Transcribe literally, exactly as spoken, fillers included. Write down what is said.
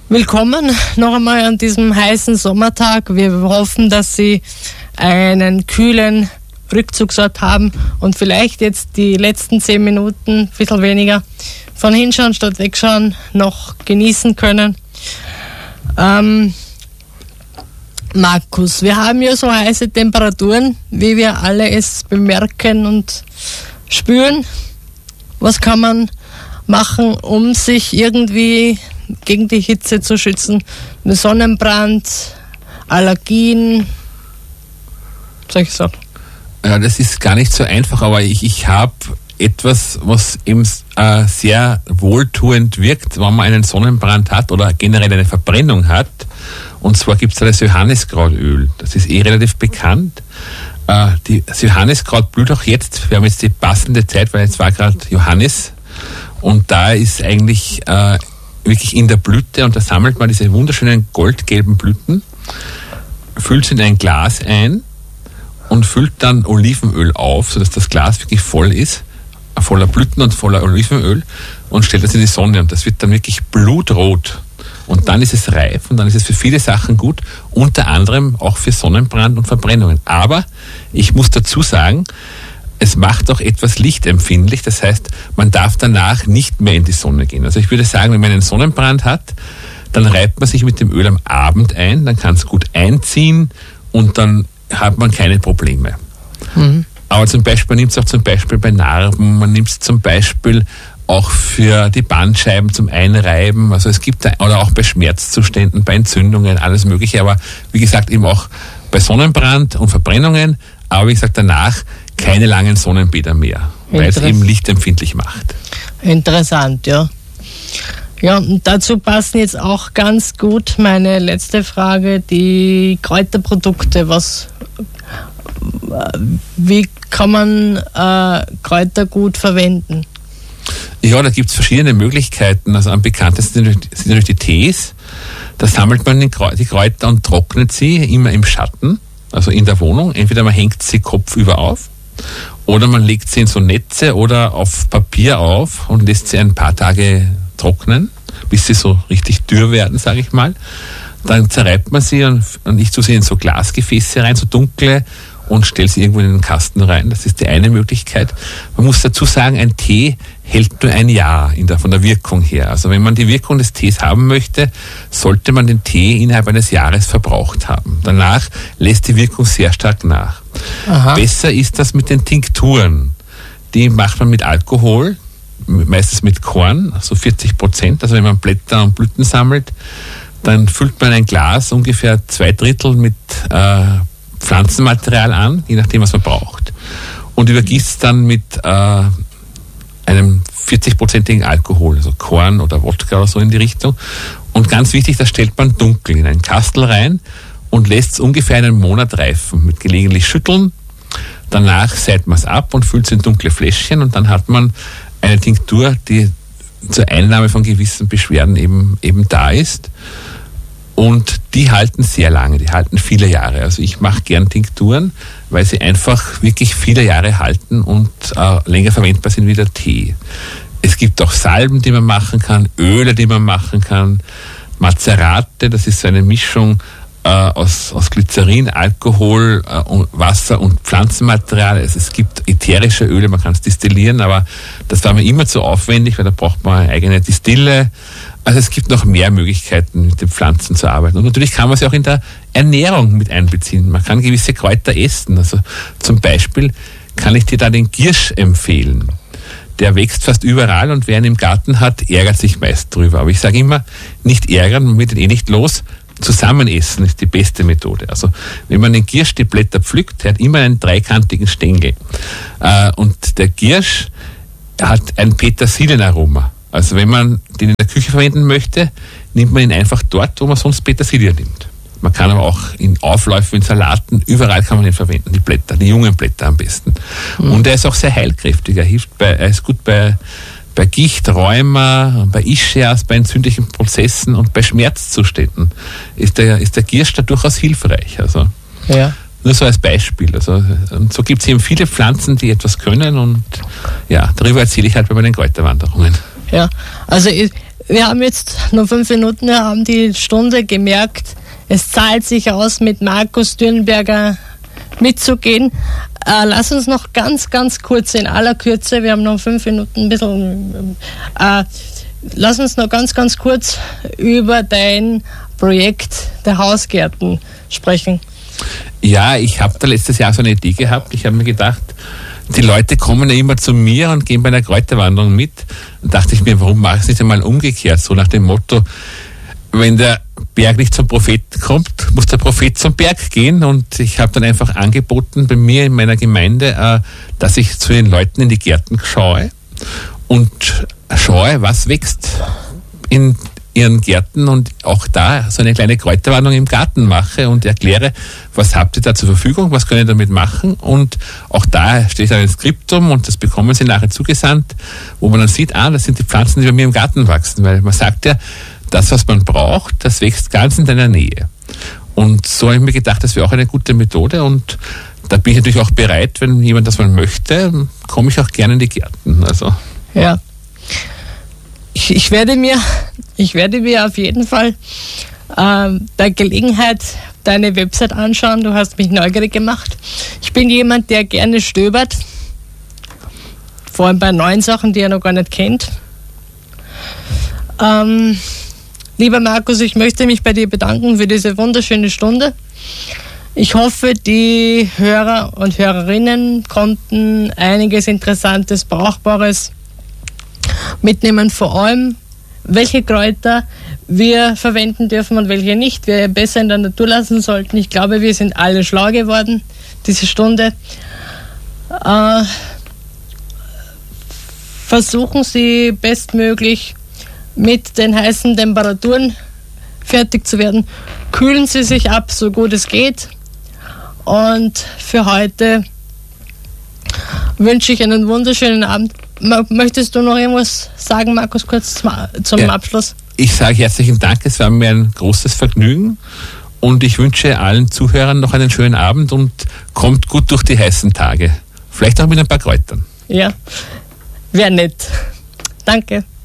Willkommen noch einmal an diesem heißen Sommertag. Wir hoffen, dass Sie einen kühlen Rückzugsort haben und vielleicht jetzt die letzten zehn Minuten, ein bisschen weniger, von hinschauen statt wegschauen, noch genießen können. Ähm, Markus, wir haben ja so heiße Temperaturen, wie wir alle es bemerken und spüren. Was kann man machen, um sich irgendwie gegen die Hitze zu schützen? Sonnenbrand, Allergien, solche Sachen. Ja, das ist gar nicht so einfach, aber ich, ich habe etwas, was eben äh, sehr wohltuend wirkt, wenn man einen Sonnenbrand hat oder generell eine Verbrennung hat. Und zwar gibt es da das Johanniskrautöl. Das ist eh relativ bekannt. Äh, die, das Johanniskraut blüht auch jetzt. Wir haben jetzt die passende Zeit, weil jetzt war gerade Johannis. Und da ist eigentlich äh, wirklich in der Blüte und da sammelt man diese wunderschönen goldgelben Blüten, füllt sie in ein Glas ein und füllt dann Olivenöl auf, sodass das Glas wirklich voll ist, voller Blüten und voller Olivenöl, und stellt das in die Sonne und das wird dann wirklich blutrot. Und dann ist es reif und dann ist es für viele Sachen gut, unter anderem auch für Sonnenbrand und Verbrennungen. Aber ich muss dazu sagen, es macht auch etwas lichtempfindlich, das heißt, man darf danach nicht mehr in die Sonne gehen. Also ich würde sagen, wenn man einen Sonnenbrand hat, dann reibt man sich mit dem Öl am Abend ein, dann kann es gut einziehen und dann hat man keine Probleme. Mhm. Aber zum Beispiel, man nimmt es auch zum Beispiel bei Narben, man nimmt es zum Beispiel auch für die Bandscheiben zum Einreiben, also es gibt, oder auch bei Schmerzzuständen, bei Entzündungen, alles Mögliche, aber wie gesagt eben auch bei Sonnenbrand und Verbrennungen, aber wie gesagt danach keine langen Sonnenbäder mehr, weil es eben lichtempfindlich macht. Interessant, ja. Ja, und dazu passen jetzt auch ganz gut meine letzte Frage, die Kräuterprodukte. Was, wie kann man äh, Kräuter gut verwenden? Ja, da gibt es verschiedene Möglichkeiten. Also am bekanntesten sind natürlich die Tees. Da sammelt man die Kräuter und trocknet sie immer im Schatten, also in der Wohnung. Entweder man hängt sie kopfüber auf oder man legt sie in so Netze oder auf Papier auf und lässt sie ein paar Tage trocknen, bis sie so richtig dürr werden, sage ich mal. Dann zerreibt man sie und, und ich tue sie in so Glasgefäße rein, so dunkle, und stelle sie irgendwo in den Kasten rein. Das ist die eine Möglichkeit. Man muss dazu sagen, ein Tee hält nur ein Jahr in der, von der Wirkung her. Also wenn man die Wirkung des Tees haben möchte, sollte man den Tee innerhalb eines Jahres verbraucht haben. Danach lässt die Wirkung sehr stark nach. Aha. Besser ist das mit den Tinkturen. Die macht man mit Alkohol, meistens mit Korn, also vierzig Prozent. Also wenn man Blätter und Blüten sammelt, dann füllt man ein Glas ungefähr zwei Drittel mit äh, Pflanzenmaterial an, je nachdem, was man braucht. Und übergießt dann mit äh, einem vierzig-prozentigen Alkohol, also Korn oder Wodka oder so in die Richtung. Und ganz wichtig, das stellt man dunkel in einen Kastel rein und lässt es ungefähr einen Monat reifen, mit gelegentlich Schütteln. Danach seiht man es ab und füllt es in dunkle Fläschchen und dann hat man eine Tinktur, die zur Einnahme von gewissen Beschwerden eben, eben da ist. Und die halten sehr lange, die halten viele Jahre. Also ich mache gern Tinkturen, weil sie einfach wirklich viele Jahre halten und äh, länger verwendbar sind wie der Tee. Es gibt auch Salben, die man machen kann, Öle, die man machen kann, Mazerate, das ist so eine Mischung äh, aus, aus Glycerin, Alkohol, äh, und Wasser und Pflanzenmaterial. Also es gibt ätherische Öle, man kann es destillieren, aber das war mir immer zu aufwendig, weil da braucht man eine eigene Distille. Also es gibt noch mehr Möglichkeiten, mit den Pflanzen zu arbeiten. Und natürlich kann man sie auch in der Ernährung mit einbeziehen. Man kann gewisse Kräuter essen. Also zum Beispiel kann ich dir da den Giersch empfehlen. Der wächst fast überall und wer ihn im Garten hat, ärgert sich meist drüber. Aber ich sage immer, nicht ärgern, man wird ihn eh nicht los. Zusammen essen ist die beste Methode. Also wenn man den Giersch die Blätter pflückt, der hat immer einen dreikantigen Stängel. Und der Giersch hat ein Petersilien-Aroma. Also wenn man den in der Küche verwenden möchte, nimmt man ihn einfach dort, wo man sonst Petersilie nimmt. Man kann aber auch in Aufläufen, in Salaten, überall kann man ihn verwenden, die Blätter, die jungen Blätter am besten. Mhm. Und er ist auch sehr heilkräftig, er hilft bei, er ist gut bei, bei Gicht, Rheuma, bei Ischias, bei entzündlichen Prozessen und bei Schmerzzuständen ist der, ist der Giersch da durchaus hilfreich. Also ja. Nur so als Beispiel. Also, und so gibt es eben viele Pflanzen, die etwas können und ja, darüber erzähle ich halt bei meinen Kräuterwanderungen. Ja, also wir haben jetzt nur fünf Minuten, wir haben die Stunde gemerkt, es zahlt sich aus, mit Markus Dürnberger mitzugehen. Äh, lass uns noch ganz, ganz kurz in aller Kürze, wir haben noch fünf Minuten ein bisschen, äh, lass uns noch ganz, ganz kurz über dein Projekt der Hausgärten sprechen. Ja, ich habe da letztes Jahr so eine Idee gehabt. Ich habe mir gedacht, die Leute kommen ja immer zu mir und gehen bei einer Kräuterwanderung mit. Und dachte ich mir, warum mache ich es nicht einmal umgekehrt? So nach dem Motto, wenn der Berg nicht zum Propheten kommt, muss der Prophet zum Berg gehen. Und ich habe dann einfach angeboten bei mir in meiner Gemeinde, dass ich zu den Leuten in die Gärten schaue und schaue, was wächst in ihren Gärten und auch da so eine kleine Kräuterwanderung im Garten mache und erkläre, was habt ihr da zur Verfügung, was könnt ihr damit machen, und auch da steht ein Skriptum und das bekommen sie nachher zugesandt, wo man dann sieht, ah, das sind die Pflanzen, die bei mir im Garten wachsen, weil man sagt ja, das, was man braucht, das wächst ganz in deiner Nähe. Und so habe ich mir gedacht, das wäre auch eine gute Methode, und da bin ich natürlich auch bereit, wenn jemand das mal möchte, komme ich auch gerne in die Gärten. Also. Ja. Ich, ich, werde mir, ich werde mir auf jeden Fall äh, bei Gelegenheit deine Website anschauen. Du hast mich neugierig gemacht. Ich bin jemand, der gerne stöbert, vor allem bei neuen Sachen, die er noch gar nicht kennt. Ähm, lieber Markus, ich möchte mich bei dir bedanken für diese wunderschöne Stunde. Ich hoffe, die Hörer und Hörerinnen konnten einiges Interessantes, Brauchbares mitnehmen, vor allem welche Kräuter wir verwenden dürfen und welche nicht, wir besser in der Natur lassen sollten. Ich glaube, wir sind alle schlau geworden, diese Stunde. Äh, versuchen Sie bestmöglich mit den heißen Temperaturen fertig zu werden. Kühlen Sie sich ab, so gut es geht. Und für heute wünsche ich einen wunderschönen Abend. Möchtest du noch irgendwas sagen, Markus, kurz zum ja, Abschluss? Ich sage herzlichen Dank, es war mir ein großes Vergnügen und ich wünsche allen Zuhörern noch einen schönen Abend und kommt gut durch die heißen Tage. Vielleicht auch mit ein paar Kräutern. Ja, wäre nett. Danke.